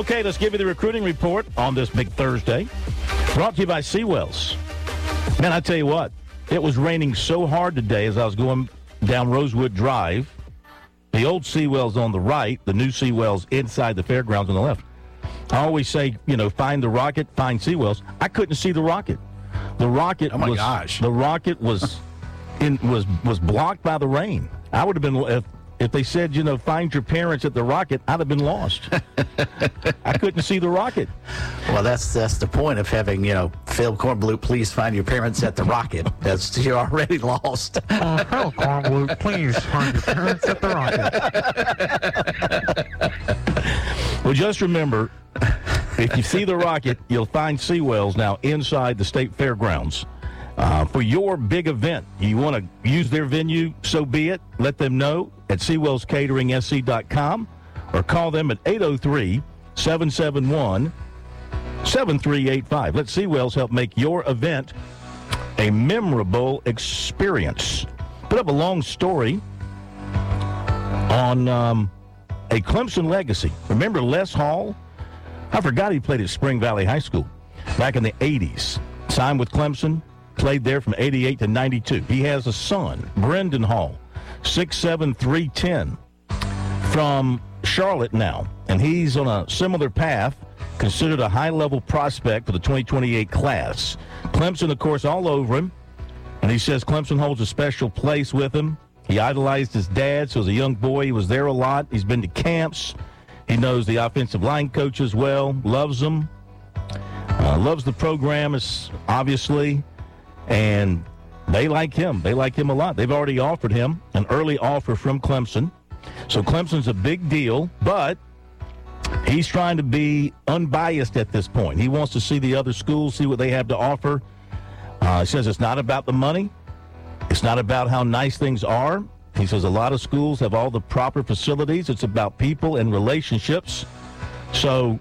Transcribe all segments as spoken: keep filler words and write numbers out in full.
Okay, let's give you the recruiting report on this big Thursday. Brought to you by Seawells. Man, I tell you what, it was raining so hard today as I was going down Rosewood Drive. The old Seawells on the right, the new Seawells inside the fairgrounds on the left. I always say, you know, find the rocket, find Seawells. I couldn't see the rocket. The rocket oh my was gosh. The rocket was in was was blocked by the rain. I would have been if if they said, you know, find your parents at the rocket, I'd have been lost. I couldn't see the rocket. Well, that's that's the point of having, you know, Phil Kornblut, please find your parents at the rocket. That's you're already lost. Uh, Phil Kornblut, please find your parents at the rocket. Well, just remember, if you see the rocket, you'll find Seawells now inside the state fairgrounds. Uh, for your big event, you want to use their venue, so be it. Let them know at seawells catering s c dot com or call them at eight oh three, seven seven one, seven three eight five. Let Seawells help make your event a memorable experience. Put up a long story on um, a Clemson legacy. Remember Les Hall? I forgot he played at Spring Valley High School back in the eighties. Signed with Clemson, played there from eighty-eight to ninety-two. He has a son, Brendan Hall, six seven, three ten, from Charlotte now. And he's on a similar path, considered a high-level prospect for the twenty twenty-eight class. Clemson, of course, all over him. And he says Clemson holds a special place with him. He idolized his dad, so as a young boy, he was there a lot. He's been to camps. He knows the offensive line coach as well, loves them, uh, loves the program, is obviously, and they like him. They like him a lot. They've already offered him an early offer from Clemson. So Clemson's a big deal, but he's trying to be unbiased at this point. He wants to see the other schools, see what they have to offer. Uh, he says it's not about the money. It's not about how nice things are. He says a lot of schools have all the proper facilities. It's about people and relationships. So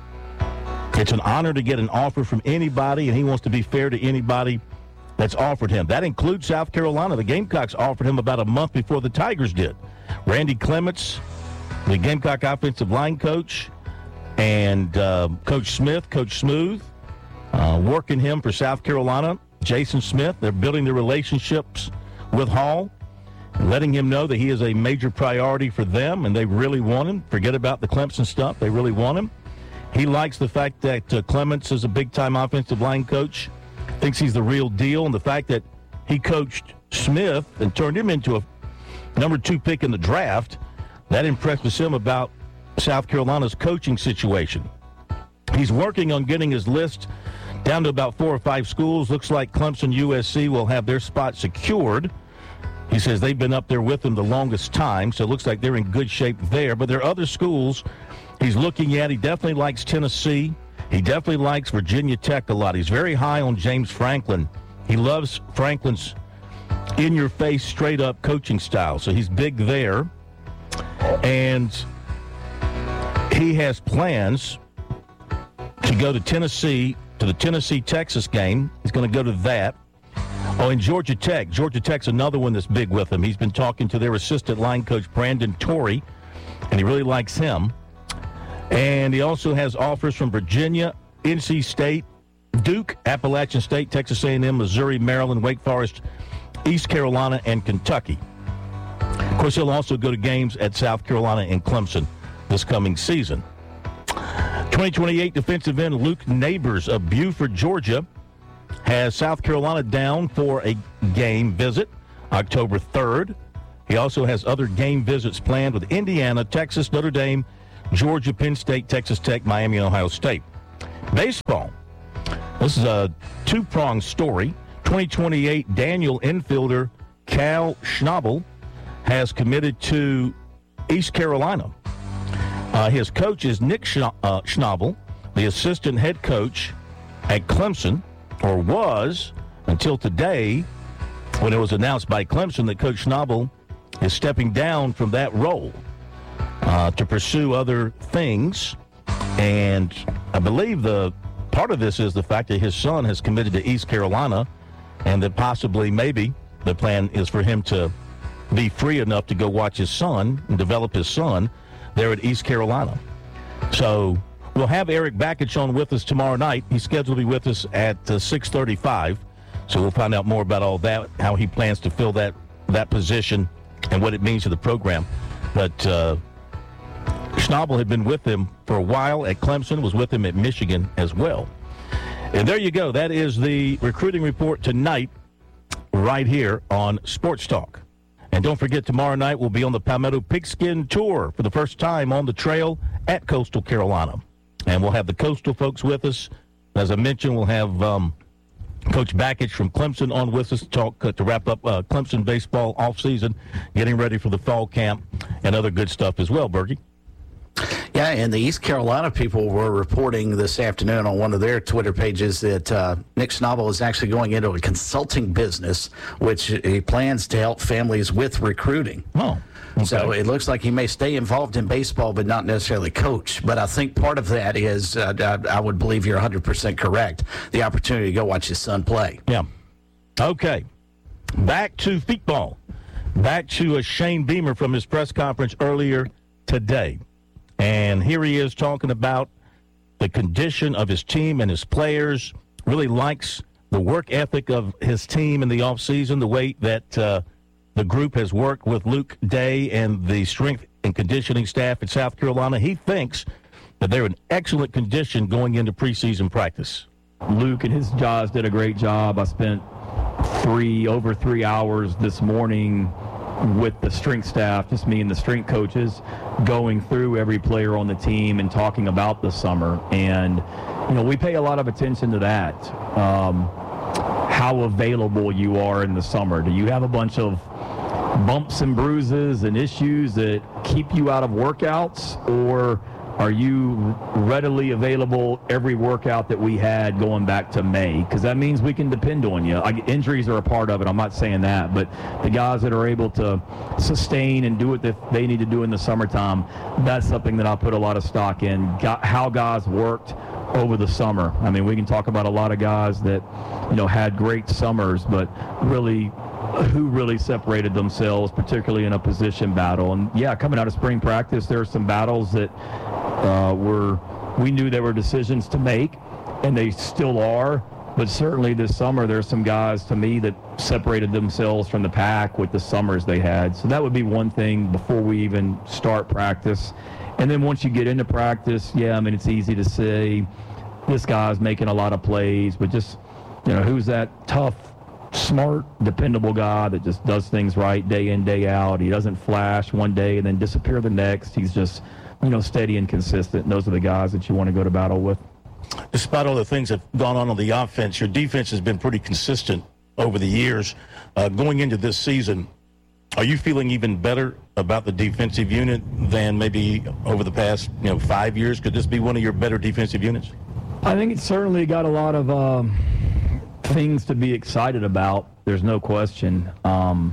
it's an honor to get an offer from anybody, and he wants to be fair to anybody that's offered him. That includes South Carolina. The Gamecocks offered him about a month before the Tigers did. Randy Clements, the Gamecock offensive line coach, and uh, Coach Smith, Coach Smooth, uh, working him for South Carolina. Jason Smith, they're building their relationships with Hall, letting him know that he is a major priority for them, and they really want him. Forget about the Clemson stuff. They really want him. He likes the fact that uh, Clements is a big-time offensive line coach, thinks he's the real deal, and the fact that he coached Smith and turned him into a number two pick in the draft, that impresses him about South Carolina's coaching situation. He's working on getting his list down to about four or five schools. Looks like Clemson, U S C will have their spot secured. He says they've been up there with him the longest time, so it looks like they're in good shape there. But there are other schools he's looking at. He definitely likes Tennessee. He definitely likes Virginia Tech a lot. He's very high on James Franklin. He loves Franklin's in-your-face, straight-up coaching style, so he's big there. And he has plans to go to Tennessee, to the Tennessee-Texas game. He's going to go to that. Oh, and Georgia Tech. Georgia Tech's another one that's big with him. He's been talking to their assistant line coach, Brandon Torrey, and he really likes him. And he also has offers from Virginia, N C State, Duke, Appalachian State, Texas A and M, Missouri, Maryland, Wake Forest, East Carolina, and Kentucky. Of course, he'll also go to games at South Carolina and Clemson this coming season. twenty twenty-eight defensive end Luke Neighbors of Buford, Georgia, has South Carolina down for a game visit October third. He also has other game visits planned with Indiana, Texas, Notre Dame, Georgia, Penn State, Texas Tech, Miami, and Ohio State. Baseball. This is a two-pronged story. twenty twenty-eight Daniel infielder Cal Schnabel has committed to East Carolina. Uh, his coach is Nick Schna- uh, Schnabel, the assistant head coach at Clemson, or was until today when it was announced by Clemson that Coach Schnabel is stepping down from that role uh, to pursue other things. And I believe the part of this is the fact that his son has committed to East Carolina, and that possibly maybe the plan is for him to be free enough to go watch his son and develop his son there at East Carolina. So we'll have Eric Bakich on with us tomorrow night. He's scheduled to be with us at uh, six thirty-five. So we'll find out more about all that, how he plans to fill that that position and what it means to the program. But uh, Schnabel had been with him for a while at Clemson, was with him at Michigan as well. And there you go. That is the recruiting report tonight right here on Sports Talk. And don't forget, tomorrow night we'll be on the Palmetto Pigskin Tour for the first time on the trail at Coastal Carolina. And we'll have the Coastal folks with us. As I mentioned, we'll have um, Coach Bakich from Clemson on with us to talk uh, to wrap up uh, Clemson baseball offseason, getting ready for the fall camp and other good stuff as well, Bergie. Yeah, and the East Carolina people were reporting this afternoon on one of their Twitter pages that uh, Nick Schnabel is actually going into a consulting business, which he plans to help families with recruiting. Oh, okay. So it looks like he may stay involved in baseball, but not necessarily coach. But I think part of that is, uh, I, I would believe you're one hundred percent correct, the opportunity to go watch his son play. Yeah. Okay. Back to football. Back to a Shane Beamer from his press conference earlier today. And here he is talking about the condition of his team and his players. Really likes the work ethic of his team in the offseason, the way that uh, the group has worked with Luke Day and the strength and conditioning staff at South Carolina. He thinks that they're in excellent condition going into preseason practice. Luke and his guys did a great job. I spent three over three hours this morning with the strength staff, just me and the strength coaches, going through every player on the team and talking about the summer. And, you know, we pay a lot of attention to that. Um, how available you are in the summer. Do you have a bunch of bumps and bruises and issues that keep you out of workouts, or are you readily available every workout that we had going back to May? Because that means we can depend on you. I, injuries are a part of it. I'm not saying that. But the guys that are able to sustain and do what they need to do in the summertime, that's something that I put a lot of stock in, got, how guys worked over the summer. I mean, we can talk about a lot of guys that, you know, had great summers, but really who really separated themselves, particularly in a position battle. And, yeah, coming out of spring practice, there are some battles that uh, were we knew there were decisions to make, and they still are. But certainly this summer, there's some guys, to me, that separated themselves from the pack with the summers they had. So that would be one thing before we even start practice. And then once you get into practice, yeah, I mean, it's easy to say this guy's making a lot of plays, but just, you know, who's that tough, smart, dependable guy that just does things right day in, day out. He doesn't flash one day and then disappear the next. He's just, you know, steady and consistent. And those are the guys that you want to go to battle with. Despite all the things that have gone on on the offense, your defense has been pretty consistent over the years. Uh, going into this season, are you feeling even better about the defensive unit than maybe over the past, you know, five years? Could this be one of your better defensive units? I think it's certainly got a lot of um, things to be excited about. There's no question. Um,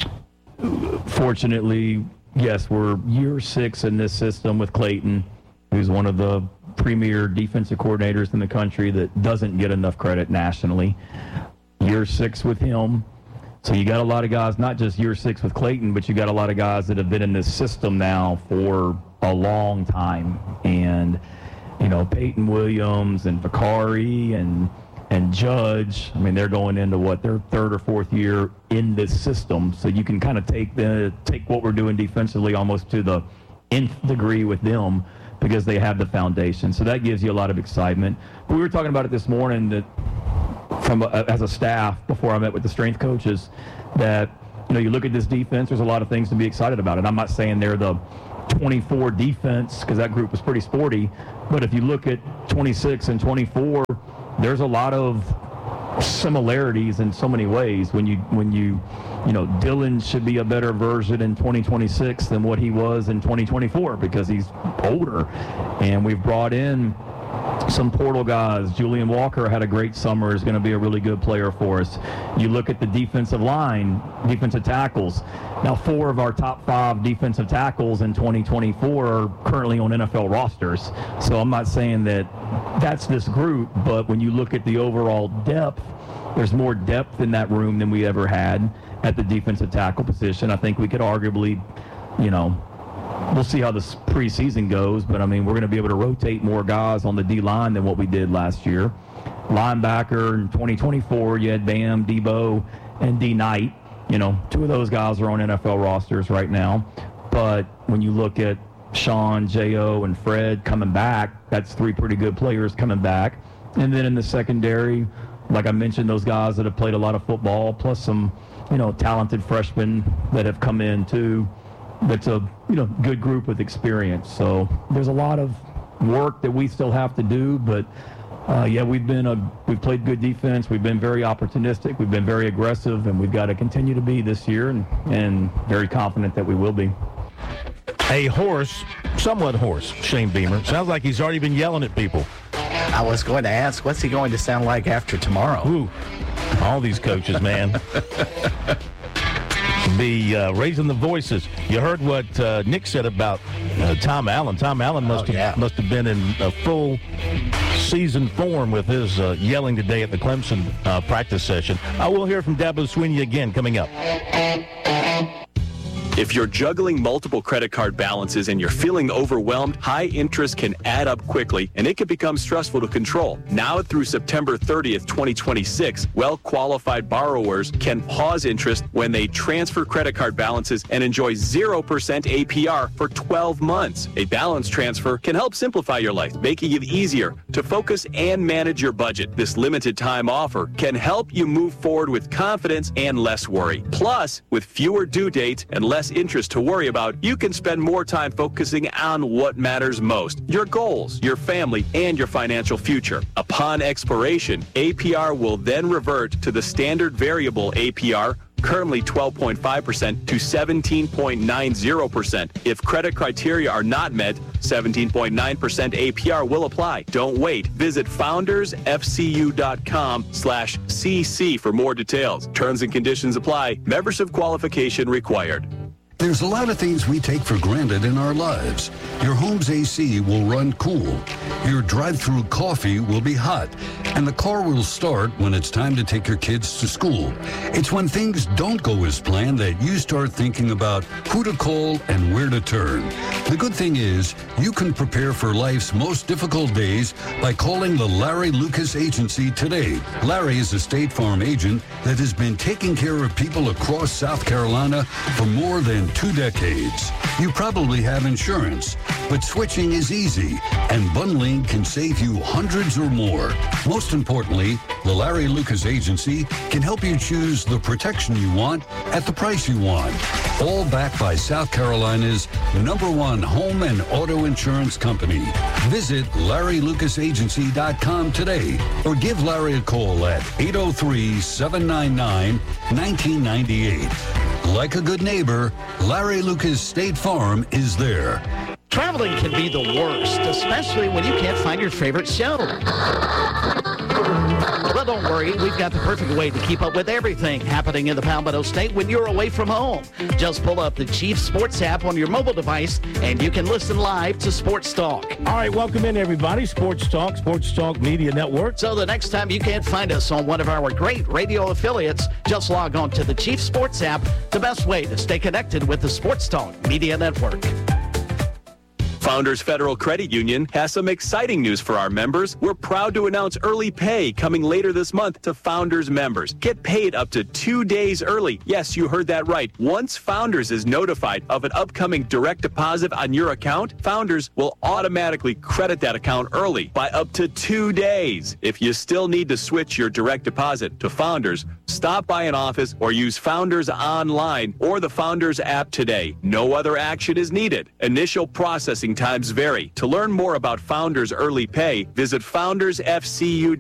fortunately, yes, we're year six in this system with Clayton, who's one of the premier defensive coordinators in the country that doesn't get enough credit nationally. Year six with him. So you got a lot of guys, not just year six with Clayton, but you got a lot of guys that have been in this system now for a long time. And, you know, Peyton Williams and Vicari and and Judge, I mean, they're going into what, their third or fourth year in this system. So you can kind of take the take what we're doing defensively almost to the nth degree with them because they have the foundation. So that gives you a lot of excitement. But we were talking about it this morning that from a, as a staff before I met with the strength coaches that, you know, you look at this defense, there's a lot of things to be excited about. And I'm not saying they're the twenty-four defense because that group was pretty sporty. But if you look at twenty-six and twenty-four, there's a lot of similarities in so many ways. When you, when you, you know, Dylan should be a better version in twenty twenty-six than what he was in twenty twenty-four because he's older. And we've brought in some portal guys. Julian Walker had a great summer, is going to be a really good player for us. You look at the defensive line, defensive tackles. Now, four of our top five defensive tackles in twenty twenty-four are currently on N F L rosters. So I'm not saying that that's this group, but when you look at the overall depth, there's more depth in that room than we ever had at the defensive tackle position. I think we could arguably, you know, we'll see how this preseason goes, but, I mean, we're going to be able to rotate more guys on the D-line than what we did last year. Linebacker in twenty twenty-four, you had Bam, Debo, and D. Knight. You know, two of those guys are on N F L rosters right now. But when you look at Sean, J O, and Fred coming back, that's three pretty good players coming back. And then in the secondary, like I mentioned, those guys that have played a lot of football, plus some, you know, talented freshmen that have come in too. That's a, you know, good group with experience. So there's a lot of work that we still have to do, but uh, yeah, we've been a we've played good defense. We've been very opportunistic. We've been very aggressive, and we've got to continue to be this year, and, and very confident that we will be. A hoarse, somewhat hoarse, Shane Beamer. Sounds like he's already been yelling at people. I was going to ask, what's he going to sound like after tomorrow? Ooh, all these coaches, man. Be uh, raising the voices. You heard what uh, Nick said about uh, Tom Allen. Tom Allen must oh, have yeah. must have been in a full season form with his uh, yelling today at the Clemson uh, practice session. I will hear from Dabo Swinney again coming up. If you're juggling multiple credit card balances and you're feeling overwhelmed, high interest can add up quickly and it can become stressful to control. Now through September thirtieth, twenty twenty-six, well-qualified borrowers can pause interest when they transfer credit card balances and enjoy zero percent A P R for twelve months. A balance transfer can help simplify your life, making it easier to focus and manage your budget. This limited time offer can help you move forward with confidence and less worry. Plus, with fewer due dates and less interest to worry about, you can spend more time focusing on what matters most: your goals, your family, and your financial future. Upon expiration, A P R will then revert to the standard variable A P R, currently twelve point five percent, to seventeen point nine zero percent. If credit criteria are not met, seventeen point nine percent A P R will apply. Don't wait. Visit foundersfcu.com slash CC for more details. Terms and conditions apply. Membership qualification required. There's a lot of things we take for granted in our lives. Your home's A C will run cool. Your drive-through coffee will be hot. And the car will start when it's time to take your kids to school. It's when things don't go as planned that you start thinking about who to call and where to turn. The good thing is, you can prepare for life's most difficult days by calling the Larry Lucas Agency today. Larry is a State Farm agent that has been taking care of people across South Carolina for more than two decades. You probably have insurance, but switching is easy, and bundling can save you hundreds or more. Most importantly, the Larry Lucas Agency can help you choose the protection you want at the price you want. All backed by South Carolina's number one home and auto insurance company. Visit larry lucas agency dot com today or give Larry a call at eight oh three, seven nine nine, one nine nine eight. Like a good neighbor, Larry Lucas State Farm is there. Traveling can be the worst, especially when you can't find your favorite show. Well, don't worry. We've got the perfect way to keep up with everything happening in the Palmetto State when you're away from home. Just pull up the Chiefs Sports app on your mobile device, and you can listen live to Sports Talk. All right, welcome in, everybody. Sports Talk, Sports Talk Media Network. So the next time you can't find us on one of our great radio affiliates, just log on to the Chiefs Sports app, the best way to stay connected with the Sports Talk Media Network. Founders Federal Credit Union has some exciting news for our members. We're proud to announce early pay coming later this month to Founders members. Get paid up to two days early. Yes, you heard that right. Once Founders is notified of an upcoming direct deposit on your account, Founders will automatically credit that account early by up to two days. If you still need to switch your direct deposit to Founders, stop by an office or use Founders online or the Founders app today. No other action is needed. Initial processing times vary. To learn more about Founders Early Pay, visit founders f c u